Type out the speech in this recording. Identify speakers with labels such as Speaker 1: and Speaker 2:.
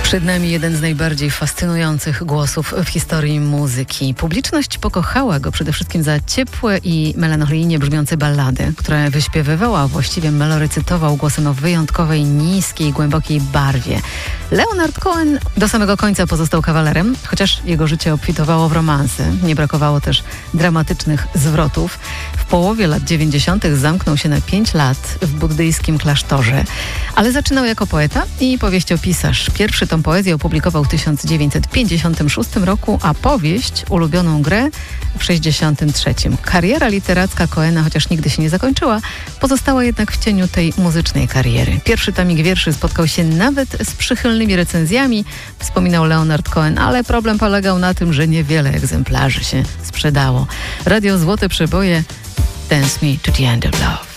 Speaker 1: Przed nami jeden z najbardziej fascynujących głosów w historii muzyki. Publiczność pokochała go przede wszystkim za ciepłe i melancholijnie brzmiące ballady, które wyśpiewywał, a właściwie melorecytował głosem o wyjątkowej, niskiej, głębokiej barwie. Leonard Cohen do samego końca pozostał kawalerem, chociaż jego życie obfitowało w romanse. Nie brakowało też dramatycznych zwrotów. W połowie lat 90. zamknął się na 5 lat w buddyjskim klasztorze, ale zaczynał jako poeta i powieściopisarz. Pierwszy tom poezji opublikował w 1956 roku, a powieść, ulubioną grę, w 1963. Kariera literacka Cohena, chociaż nigdy się nie zakończyła, pozostała jednak w cieniu tej muzycznej kariery. Pierwszy tomik wierszy spotkał się nawet z przychylnymi recenzjami, wspominał Leonard Cohen, ale problem polegał na tym, że niewiele egzemplarzy się sprzedało. Radio Złote Przeboje, Dance Me to the End of Love.